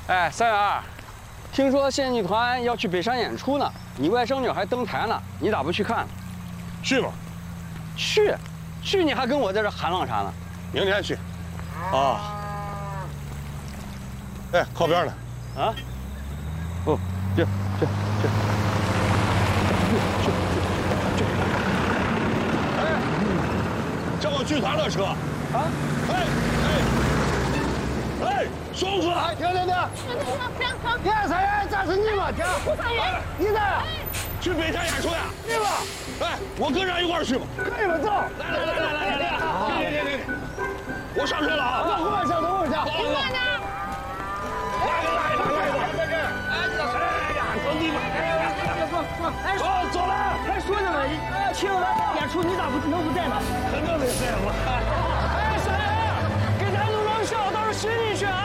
哎，三元，听说现役团要去北山演出呢，你外甥女还登台呢，你咋不去看？ 去吗？ 去，你还跟我在这喊嚷啥呢？ 明天去。 啊。 哎，靠边呢。 啊？哦，去。 哎，这我剧团的车。 啊？ 哎，松子，停！ 第二三元，这是你吗？停！你在？ 去北山演出呀？ 你吧？ 哎，我跟上一块儿去吧。 可以吧？走！ 来！别！我上车了啊！ 等会儿下。 你慢点。来一个！哎呀，兄弟们！ 哎，走了！还说呢嘛，请了演出，你咋能不在呢？ 肯定得在我。 哎，三元，给咱弄上小道洗礼去啊！